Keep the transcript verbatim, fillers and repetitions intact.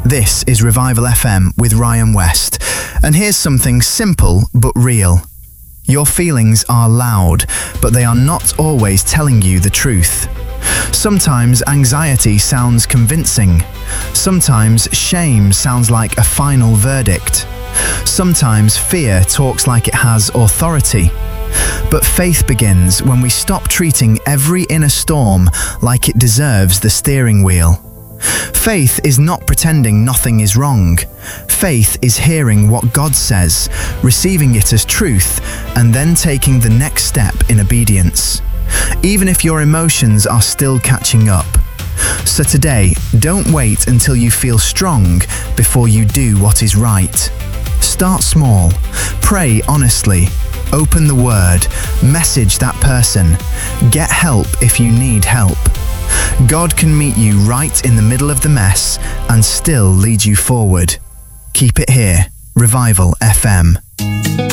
This is Revival F M with Ryan West, and here's something simple but real. Your feelings are loud, but they are not always telling you the truth. Sometimes anxiety sounds convincing. Sometimes shame sounds like a final verdict. Sometimes fear talks like it has authority. But faith begins when we stop treating every inner storm like it deserves the steering wheel. Faith is not pretending nothing is wrong. Faith is hearing what God says, receiving it as truth, and then taking the next step in obedience, even if your emotions are still catching up. So today, don't wait until you feel strong before you do what is right. Start small. Pray honestly. Open the Word. Message that person. Get help if you need help. God can meet you right in the middle of the mess and still lead you forward. Keep it here. Revival F M.